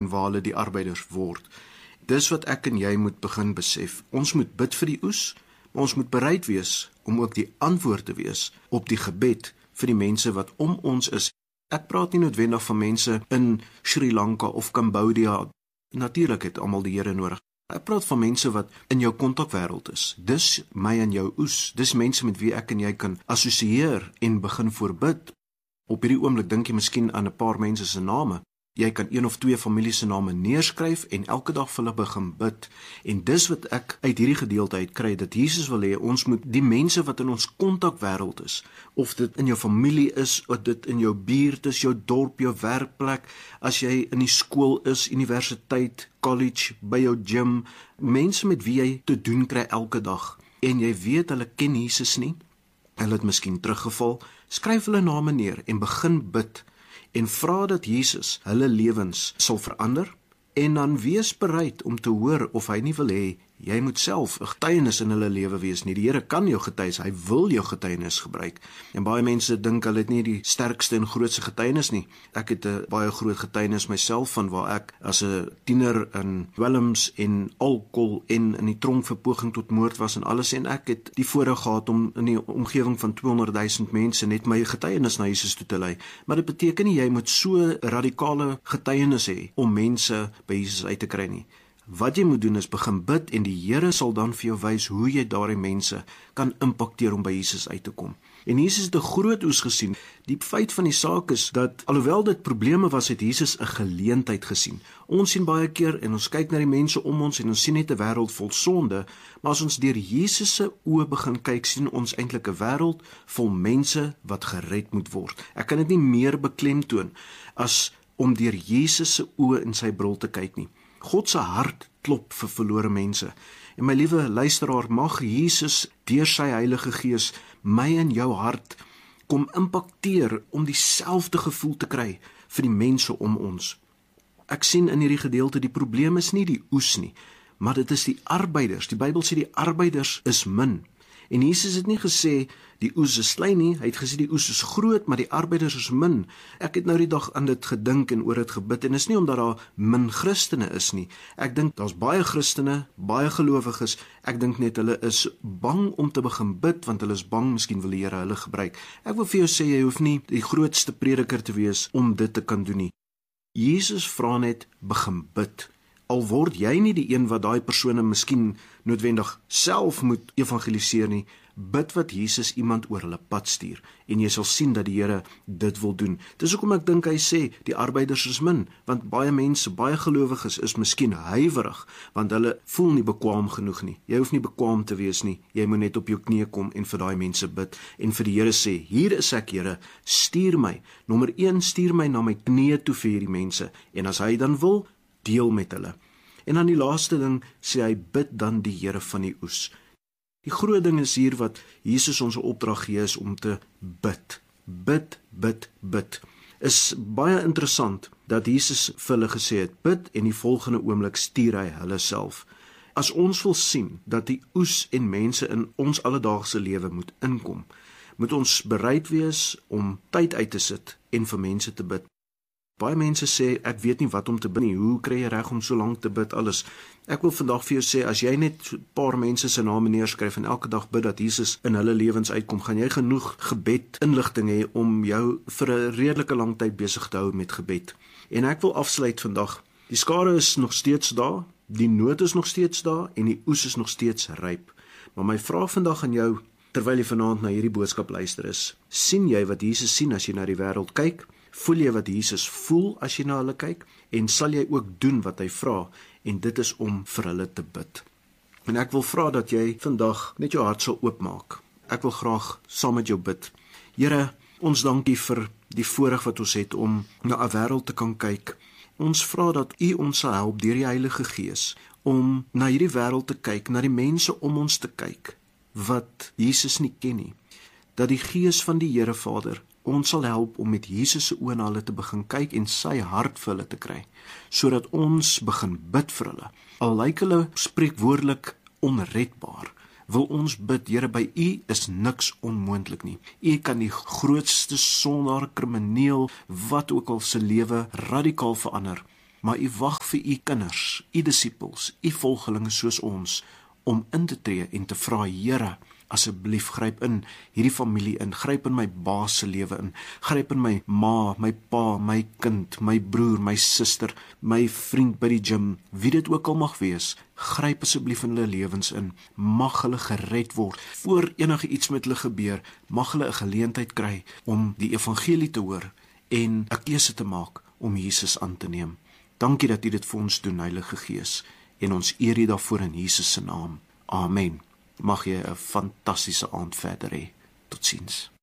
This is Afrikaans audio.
waar hulle die arbeiders word. Dis wat ek en jy moet begin besef. Ons moet bid vir die oes, maar ons moet bereid wees om ook die antwoord te wees op die gebed vir die mense wat om ons is. Ek praat nie noodwendig van mense in Sri Lanka of Cambodia. Natuurlik het almal die Here nodig. Ek praat van mense wat in jou kontakwêreld is. Dis my en jou oes. Dis mense met wie ek en jy kan assosieer en begin voorbid. Op hierdie oomblik dink jy miskien aan 'n paar mense se name. Jy kan 1 of 2 familie se name neerskryf en elke dag vir hulle begin bid. En dis wat ek uit hierdie gedeelte uit kry, dat Jesus wil hê ons moet die mense wat in ons kontakwêreld is, of dit in jou familie is, of dit in jou buurt is, jou dorp, jou werkplek, as jy in die skool is, universiteit, college, by jou gym, mense met wie jy te doen kry elke dag, en jy weet hulle ken Jesus nie, hulle het miskien teruggeval, skryf hulle name neer en begin bid, en vra dat Jesus hulle lewens sal verander, en dan wees bereid om te hoor of hy nie wil hê, jy moet self 'n getuienis in hulle lewe wees nie. Die Here kan jou getuienis, hy wil jou getuienis gebruik. En baie mense dink hulle het nie die sterkste en grootste getuienis nie. Ek het 'n baie groot getuienis myself van waar ek as 'n tiener in dwelms en alkohol en in die tronk vir poging tot moord was en alles, en ek het die voorreg gehad om in die omgewing van 200,000 mense net my getuienis na Jesus toe te lei. Maar dit beteken nie jy moet so radikale getuienis hê om mense by Jesus uit te kry nie. Wat jy moet doen is begin bid en die Here sal dan vir jou wys hoe jy daardie mense kan impakteer om by Jesus uit te kom. En Jesus het 'n groot oes gesien. Die feit van die saak is dat alhoewel dit probleme was, het Jesus 'n geleentheid gesien. Ons sien baie keer en ons kyk na die mense om ons en ons sien net 'n wêreld vol sonde, maar as ons deur Jesus se oë begin kyk, sien ons eintlik 'n wêreld vol mense wat gered moet word. Ek kan dit nie meer beklemtoon as om deur Jesus se oë in sy bril te kyk nie. God se hart klop vir verlore mense. En my liewe luisteraar, mag Jesus deur sy Heilige Gees my en jou hart kom impakteer om dieselfde gevoel te kry vir die mense om ons. Ek sien in hierdie gedeelte die probleem is nie die oes nie, maar dit is die arbeiders. Die Bybel sê die arbeiders is min. En Jesus het nie gesê die oes is klein nie, hy het gesê die oes is groot, maar die arbeiders is min. Ek het nou die dag aan dit gedink en oor dit gebid, en is nie omdat daar min Christene is nie. Ek dink daar's baie Christene, baie gelowiges, ek dink net hulle is bang om te begin bid, want hulle is bang, miskien wil die Here hulle gebruik. Ek wil vir jou sê, jy hoef nie die grootste prediker te wees om dit te kan doen nie. Jesus vra net, begin bid. Al word jy nie die een wat daai persone miskien noodwendig self moet evangeliseer nie, bid wat Jesus iemand oor hulle pad stuur, en jy sal sien dat die Here dit wil doen. Dis hoekom ek dink hy sê, die arbeiders is min, want baie mense, baie gelowiges is miskien huiwerig, want hulle voel nie bekwaam genoeg nie. Jy hoef nie bekwaam te wees nie, jy moet net op jou knieë kom en vir daai mense bid, en vir die Here sê, hier is ek Here, stuur my. Nommer 1, stuur my na my knieë toe vir hierdie mense, en as hy dan wil, deel met hulle. En dan die laaste ding, sê hy, bid dan die Here van die oes. Die groot ding is hier wat Jesus ons opdrag gee is om te bid. Bid, bid, bid. Is baie interessant dat Jesus vir hulle gesê het, bid, en die volgende oomblik stuur hy hulle self. As ons wil sien dat die oes en mense in ons alledaagse lewe moet inkom, moet ons bereid wees om tyd uit te sit en vir mense te bid. Baie mense sê, ek weet nie wat om te bid nie, hoe kry jy reg om so lank te bid, alles. Ek wil vandag vir jou sê, as jy net 'n paar mense se name neerskryf en elke dag bid dat Jesus in hulle lewens uitkom, gaan jy genoeg gebed inligting hê om jou vir 'n redelike lang tyd besig te hou met gebed. En ek wil afsluit vandag. Die skare is nog steeds daar, die nood is nog steeds daar en die oes is nog steeds ryp. Maar my vraag vandag aan jou, terwyl jy vanaand na hierdie boodskap luister is, sien jy wat Jesus sien as jy na die wêreld kyk? Voel jy wat Jesus voel as jy na hulle kyk? En sal jy ook doen wat hy vra? En dit is om vir hulle te bid. En ek wil vra dat jy vandag net jou hart sal oopmaak. Ek wil graag saam met jou bid. Here, ons dankie vir die voorreg wat ons het om na 'n wêreld te kan kyk. Ons vra dat U ons sal help deur die Heilige Gees om na hierdie wêreld te kyk, na die mense om ons te kyk wat Jesus nie ken nie. Dat die Gees van die Here Vader ons sal help om met Jesus se oë na hulle te begin kyk en sy hart vir hulle te kry, sodat ons begin bid vir hulle. Al lyk hulle spreekwoordelik onredbaar, wil ons bid, Here, by U is niks onmoontlik nie. U kan die grootste sondaar, krimineel, wat ook al se lewe radikaal verander. maar U wag vir U kinders, U disippels, U volgelinge soos ons, om in te tree en te vra, Here, asseblief gryp in hierdie familie in, gryp in my baas se lewe in, gryp in my ma, my pa, my kind, my broer, my suster, my vriend by die gym, wie dit ook al mag wees, gryp asseblief in hulle lewens in, mag hulle gered word, voor enige iets met hulle gebeur, mag hulle 'n geleentheid kry om die evangelie te hoor en 'n keuse te maak om Jesus aan te neem. Dankie dat U dit vir ons doen, Heilige Gees, en ons eer U daarvoor in Jesus se naam. Amen. Mag jy 'n fantastiese aand verder hê. Totsiens.